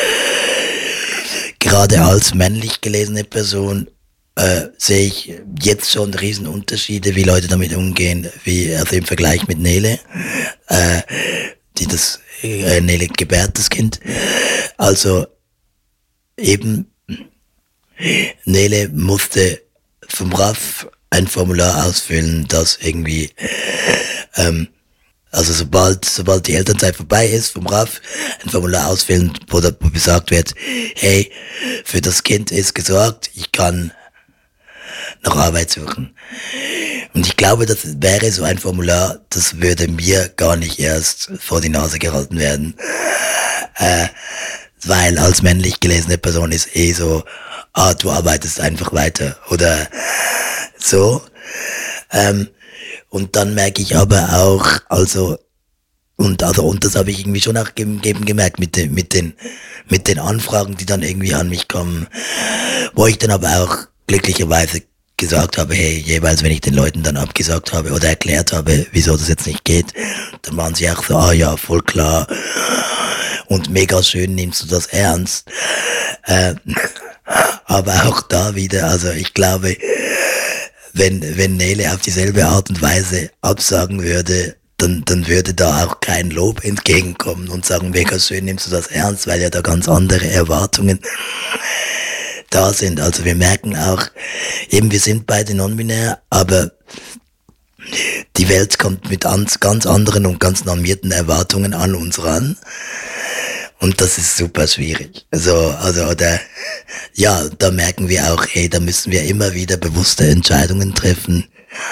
Gerade als männlich gelesene Person äh, sehe ich jetzt schon riesen Unterschiede, wie Leute damit umgehen, wie also im Vergleich mit Nele, äh, die das äh, Nele gebärt das Kind. Also eben Nele musste vom R A F ein Formular ausfüllen, das irgendwie ähm, also sobald, sobald die Elternzeit vorbei ist, vom R A F ein Formular ausfüllen, wo, da, wo gesagt wird, hey, für das Kind ist gesorgt, ich kann nach Arbeit suchen. Und ich glaube, das wäre so ein Formular, das würde mir gar nicht erst vor die Nase gehalten werden. Äh, weil als männlich gelesene Person ist eh so, ah, du arbeitest einfach weiter oder so. Ähm, und dann merke ich aber auch, also, und also, und das habe ich irgendwie schon auch eben gemerkt mit den, mit den, mit den Anfragen, die dann irgendwie an mich kommen, wo ich dann aber auch glücklicherweise gesagt habe, hey, jeweils wenn ich den Leuten dann abgesagt habe oder erklärt habe, wieso das jetzt nicht geht, dann waren sie auch so, ah ja, voll klar und mega schön, nimmst du das ernst. Äh, aber auch da wieder, also ich glaube, wenn, wenn Nele auf dieselbe Art und Weise absagen würde, dann, dann würde da auch kein Lob entgegenkommen und sagen, mega schön, nimmst du das ernst, weil ja da ganz andere Erwartungen da sind. Also wir merken auch, eben wir sind beide non-binär, aber die Welt kommt mit ganz anderen und ganz normierten Erwartungen an uns ran. Und das ist super schwierig. Also, also, oder, ja, da merken wir auch, hey, da müssen wir immer wieder bewusste Entscheidungen treffen.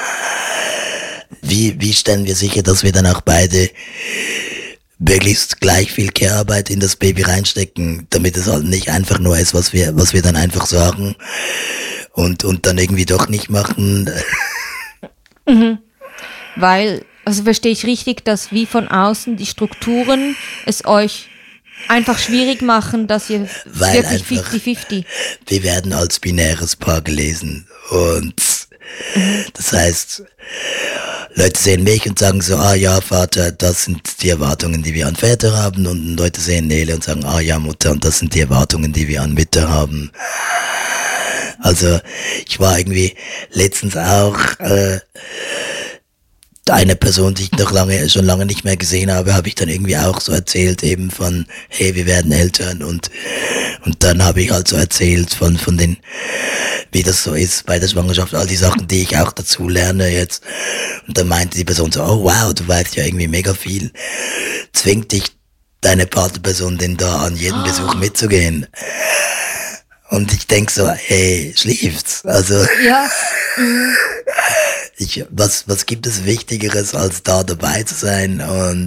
Wie, wie stellen wir sicher, dass wir dann auch beide möglichst gleich viel Care-Arbeit in das Baby reinstecken, damit es halt nicht einfach nur ist, was wir, was wir dann einfach sagen und, und dann irgendwie doch nicht machen. Mhm. Weil, also verstehe ich richtig, dass wie von außen die Strukturen es euch einfach schwierig machen, dass ihr Weil wirklich fifty fifty. Wir werden als binäres Paar gelesen und mhm. das heißt, Leute sehen mich und sagen so, ah ja, Vater, das sind die Erwartungen, die wir an Väter haben. Und Leute sehen Nele und sagen, ah ja, Mutter, und das sind die Erwartungen, die wir an Mütter haben. Also ich war irgendwie letztens auch äh, eine Person, die ich noch lange, schon lange nicht mehr gesehen habe, habe ich dann irgendwie auch so erzählt, eben von, hey, wir werden Eltern und und dann habe ich halt so erzählt von von den, wie das so ist bei der Schwangerschaft, all die Sachen, die ich auch dazu lerne jetzt. Und dann meinte die Person so, oh wow, du weißt ja irgendwie mega viel. Zwingt dich deine Partnerperson denn da an jeden oh. Besuch mitzugehen? Und ich denk so, hey, schläft's? Also, ja. ich, was, was gibt es Wichtigeres, als da dabei zu sein? Und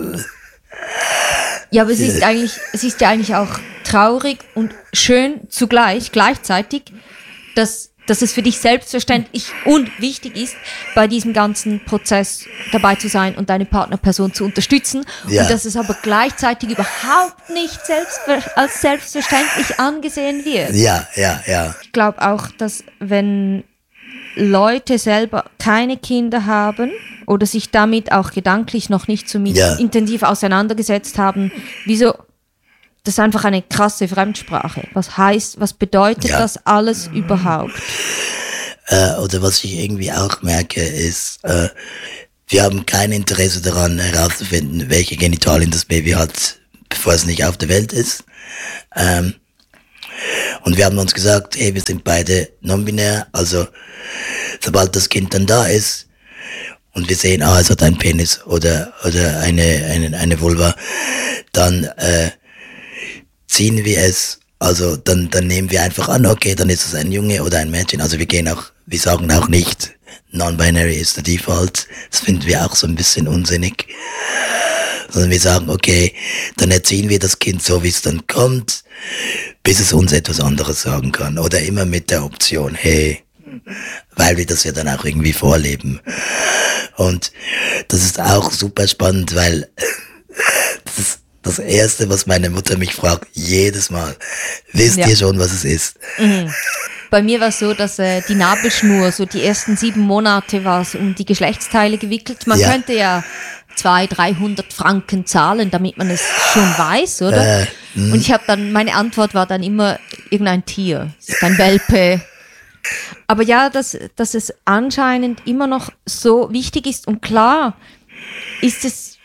ja, aber es ist eigentlich, es ist ja eigentlich auch traurig und schön zugleich, gleichzeitig, dass, dass es für dich selbstverständlich und wichtig ist, bei diesem ganzen Prozess dabei zu sein und deine Partnerperson zu unterstützen. Ja. Und dass es aber gleichzeitig überhaupt nicht selbst, als selbstverständlich angesehen wird. Ja, ja, ja. Ich glaube auch, dass wenn Leute selber keine Kinder haben oder sich damit auch gedanklich noch nicht so mit ja. intensiv auseinandergesetzt haben, wieso, das ist einfach eine krasse Fremdsprache. Was heißt, was bedeutet ja. das alles überhaupt? Äh, oder was ich irgendwie auch merke, ist, äh, wir haben kein Interesse daran herauszufinden, welche Genitalien das Baby hat, bevor es nicht auf der Welt ist. Ähm, und wir haben uns gesagt, hey, wir sind beide non-binär, also sobald das Kind dann da ist und wir sehen, ah, es hat einen Penis oder oder eine eine eine Vulva, dann äh, ziehen wir es, also dann dann nehmen wir einfach an, okay, dann ist es ein Junge oder ein Mädchen, also wir gehen auch, wir sagen auch nicht, non-binary ist der Default, das finden wir auch so ein bisschen unsinnig, sondern wir sagen, okay, dann erziehen wir das Kind so, wie es dann kommt, bis es uns etwas anderes sagen kann, oder immer mit der Option, hey, weil wir das ja dann auch irgendwie vorleben. Und das ist auch super spannend, weil das ist das Erste, was meine Mutter mich fragt, jedes Mal, wisst ja. ihr schon, was es ist? Mhm. Bei mir war es so, dass äh, die Nabelschnur, so die ersten sieben Monate war es um die Geschlechtsteile gewickelt. Man ja. könnte ja zweihundert, dreihundert Franken zahlen, damit man es schon weiß, oder? Äh, Und ich habe dann, meine Antwort war dann immer irgendein Tier, ein Welpe. Aber ja, dass, dass es anscheinend immer noch so wichtig ist und klar ist es.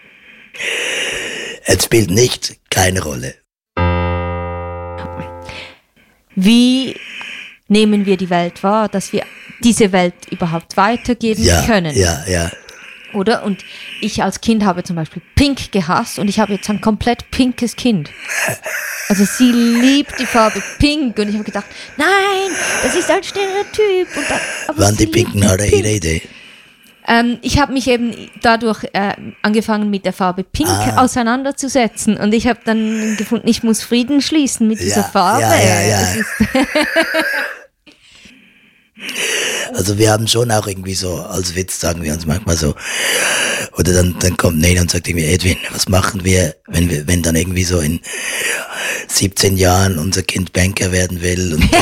Es spielt nicht keine Rolle. Wie nehmen wir die Welt wahr, dass wir diese Welt überhaupt weitergeben ja, können? Ja, ja. Oder? Und ich als Kind habe zum Beispiel Pink gehasst und ich habe jetzt ein komplett pinkes Kind. Also sie liebt die Farbe Pink und ich habe gedacht, nein, das ist ein Stereotyp. Und dann, aber Waren sie die Pinken liebt oder Pink. ihre Idee? Ähm, ich habe mich eben dadurch äh, angefangen mit der Farbe Pink Ah. auseinanderzusetzen und ich habe dann gefunden, ich muss Frieden schließen mit dieser Ja, Farbe. ja, ja, ja. Es ist, Also wir haben schon auch irgendwie so, als Witz sagen wir uns manchmal so, oder dann, dann kommt Nena und sagt irgendwie, Edwin, was machen wir, wenn wir, wenn dann irgendwie so in siebzehn Jahren unser Kind Banker werden will und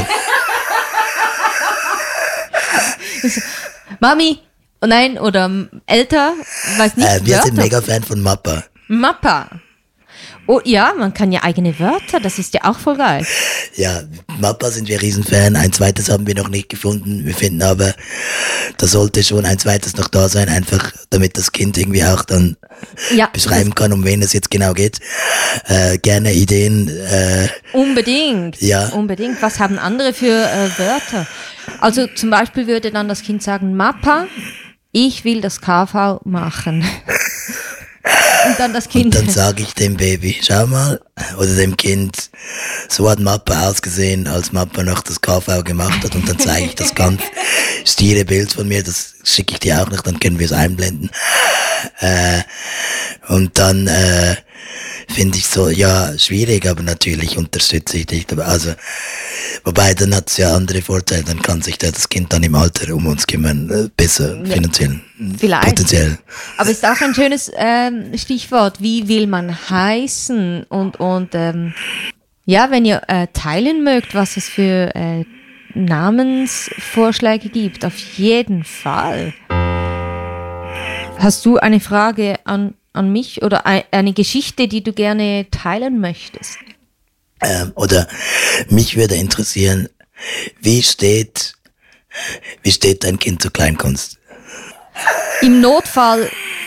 Mami, oh nein, oder ähm, älter, weiß nicht, äh, wir sind Wörter. mega Fan von Mappa. Mappa. Oh ja, man kann ja eigene Wörter, das ist ja auch voll geil. Ja, Mappa sind wir Riesenfan. Ein zweites haben wir noch nicht gefunden. Wir finden aber, da sollte schon ein zweites noch da sein, einfach damit das Kind irgendwie auch dann Ja, beschreiben kann, um wen es jetzt genau geht. Äh, gerne Ideen. Äh, unbedingt. Ja. Unbedingt. Was haben andere für äh, Wörter? Also zum Beispiel würde dann das Kind sagen, Mappa, ich will das K V machen. Und dann das Kind. und dann sage ich dem Baby, schau mal, oder dem Kind, so hat Mappa ausgesehen, als Mappa noch das K V gemacht hat, und dann zeige ich das ganz stile Bild von mir, das schicke ich dir auch noch, dann können wir es einblenden. Äh, und dann äh, finde ich so, ja, schwierig, aber natürlich unterstütze ich dich dabei. Also, wobei, dann hat es ja andere Vorteile, dann kann sich das Kind dann im Alter um uns kümmern, äh, besser Ja. finanziell, Vielleicht. potenziell. Aber ist auch ein schönes ähm, Stichwort, wie will man heißen? Und, und ähm, ja, wenn ihr äh, teilen mögt, was es für äh, Namensvorschläge gibt, auf jeden Fall. Hast du eine Frage an, an mich oder ein, eine Geschichte, die du gerne teilen möchtest? Ähm, oder mich würde interessieren, wie steht, wie steht dein Kind zur Kleinkunst? Im Notfall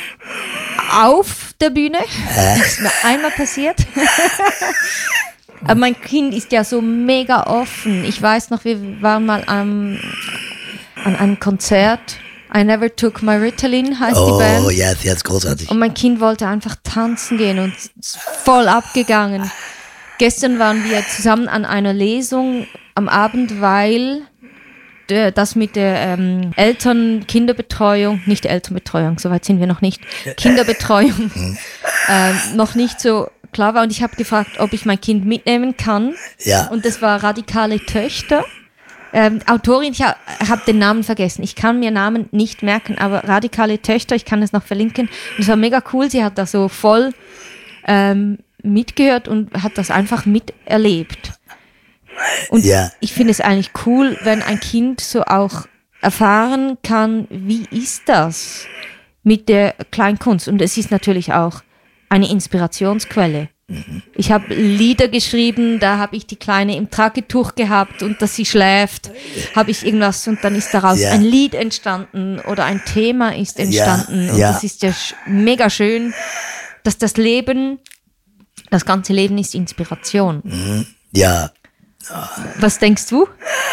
auf der Bühne. Das ist mir einmal passiert. Aber mein Kind ist ja so mega offen. Ich weiß noch, wir waren mal am, an einem Konzert. I Never Took My Ritalin heißt die Band. Oh ja, sie hat's großartig. Und mein Kind wollte einfach tanzen gehen und ist voll abgegangen. Gestern waren wir zusammen an einer Lesung am Abend, weil der, das mit der ähm, Eltern-Kinderbetreuung, nicht Elternbetreuung, soweit sind wir noch nicht, Kinderbetreuung ähm, noch nicht so klar war. Und ich habe gefragt, ob ich mein Kind mitnehmen kann. Ja. Und das war Radikale Töchter. Ähm, Autorin, ich ha, habe den Namen vergessen. Ich kann mir Namen nicht merken, aber Radikale Töchter, ich kann es noch verlinken. Und es war mega cool, sie hat da so voll ähm, mitgehört und hat das einfach miterlebt. Und Ja. ich finde es eigentlich cool, wenn ein Kind so auch erfahren kann, wie ist das mit der Kleinkunst. Und es ist natürlich auch eine Inspirationsquelle. Mhm. Ich habe Lieder geschrieben, da habe ich die Kleine im Tragetuch gehabt und dass sie schläft, habe ich irgendwas und dann ist daraus Ja. ein Lied entstanden oder ein Thema ist entstanden. Ja, und ja. das ist ja sch- mega schön, dass das Leben, das ganze Leben ist Inspiration. Mhm. Ja. Was denkst du?